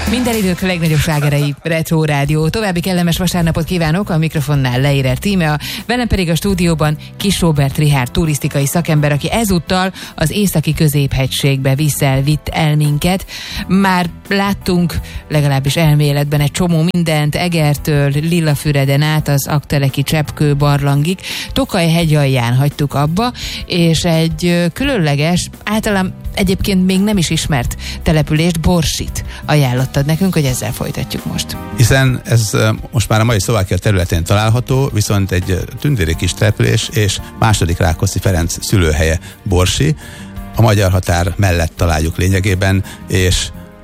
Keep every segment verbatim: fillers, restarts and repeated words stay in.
Minden idők legnagyobb slágerei, Retro Rádió. További kellemes vasárnapot kívánok, a mikrofonnál Leirer Tíme, velem pedig a stúdióban Kis Róbert Richárd turisztikai szakember, aki ezúttal az északi középhegységbe viszel, vitt el minket. Már láttunk legalábbis elméletben egy csomó mindent, Egertől Lillafüreden át az Aggteleki Cseppkő barlangig. Tokaj hegyalján hagytuk abba, és egy különleges, általán egyébként még nem is ismert települést, Borsit ajánlottad nekünk, hogy ezzel folytatjuk most. Hiszen ez most már a mai Szlovákia területén található, viszont egy tündéri kis település, és második Rákóczi Ferenc szülőhelye Borsi. A magyar határ mellett találjuk lényegében, és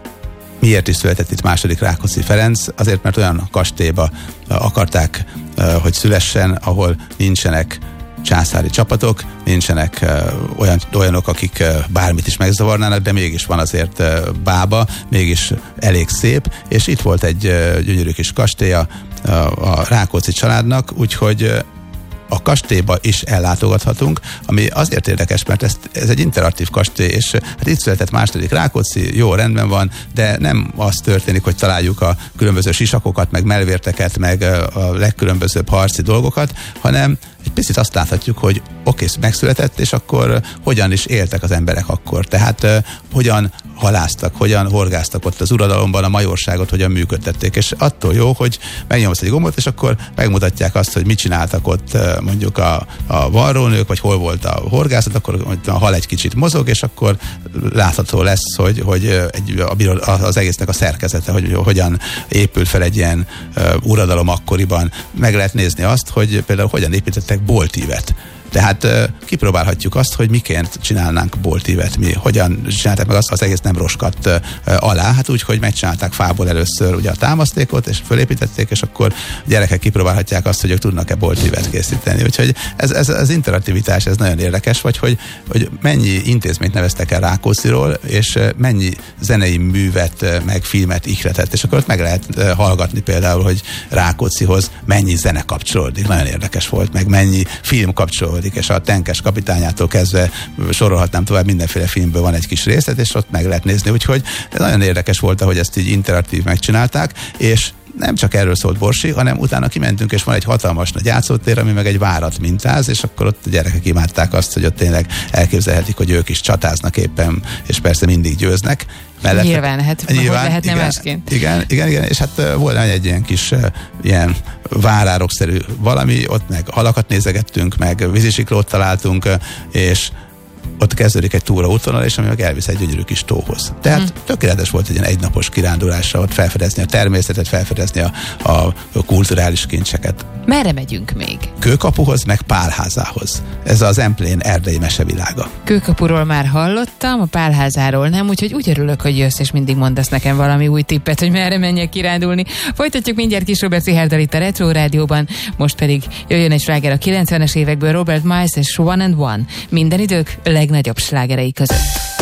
miért is született itt második Rákóczi Ferenc? Azért, mert olyan kastélyba akarták, hogy szülessen, ahol nincsenek császári csapatok, nincsenek uh, olyan, olyanok, akik uh, bármit is megzavarnának, de mégis van azért uh, bába, mégis elég szép, és itt volt egy uh, gyönyörű kis kastélya uh, a Rákóczi családnak, úgyhogy uh, a kastélyba is ellátogathatunk, ami azért érdekes, mert ez, ez egy interaktív kastély, és hát itt született második Rákóczi, jó, rendben van, de nem az történik, hogy találjuk a különböző sisakokat, meg mellvérteket, meg a legkülönbözőbb harci dolgokat, hanem egy picit azt láthatjuk, hogy oké, megszületett, és akkor hogyan is éltek az emberek akkor. Tehát uh, hogyan haláztak, hogyan horgáztak ott az uradalomban, a majorságot hogyan működtették. És attól jó, hogy megnyomsz egy gombot, és akkor megmutatják azt, hogy mit csináltak ott uh, mondjuk a, a varrónők, vagy hol volt a horgászat, akkor a hal egy kicsit mozog, és akkor látható lesz, hogy, hogy egy, az egésznek a szerkezete, hogy hogyan épült fel egy ilyen uh, uradalom akkoriban. Meg lehet nézni azt, hogy például hogyan építettek boltívet. Tehát uh, kipróbálhatjuk azt, hogy miként csinálnánk boltívet mi. Hogyan csinálták meg azt, az egész nem roskadt uh, alá, hát úgy, hogy megcsinálták fából először ugye a támasztékot, és fölépítették, és akkor a gyerekek kipróbálhatják azt, hogy ők tudnak-e boltívet készíteni. Úgyhogy ez, ez az interaktivitás, ez nagyon érdekes, vagy hogy, hogy mennyi intézményt neveztek el Rákócziról, és uh, mennyi zenei művet, uh, meg filmet ihletett, és akkor ott meg lehet uh, hallgatni például, hogy Rákóczihoz mennyi zene kapcsolódik. Nagyon érdekes volt, meg mennyi film kapcsolódik, és a Tenkes kapitányától kezdve sorolhatnám tovább, mindenféle filmből van egy kis részlet, és ott meg lehet nézni, úgyhogy nagyon érdekes volt, hogy ezt így interaktív megcsinálták, és nem csak erről szólt Borsi, hanem utána kimentünk, és van egy hatalmas nagy játszótér, ami meg egy várat mintáz, és akkor ott a gyerekek imádták azt, hogy ott tényleg elképzelhetik, hogy ők is csatáznak éppen, és persze mindig győznek. Mellett, nyilván, hát nyilván, hogy lehetne igen, másként. Igen, igen, igen, és hát volt egy ilyen kis ilyen várárokszerű valami, ott meg halakat nézegettünk, meg vízisiklót találtunk, és ott kezdődik egy túra útvonal, és ami meg elvisz egy gyönyörű kis tóhoz. Tehát hmm. tökéletes volt egy ilyen egynapos kirándulásra, ott felfedezni a természetet, felfedezni a, a kulturális kincseket. Merre megyünk még? Kőkapuhoz, meg Pálházához. Ez az Emplén erdei mesevilága. Kőkapuról már hallottam, a Pálházáról nem, úgyhogy úgy örülök, hogy jössz, és mindig mondasz nekem valami új tippet, hogy merre menjek kirándulni. Folytatjuk mindjárt Kis Róbert Richárddal itt a Retro Rádióban, most pedig jöjjön egy sláger a kilencvenes évekből, Robert Miles és One and One. Minden idők legnagyobb slágerei között.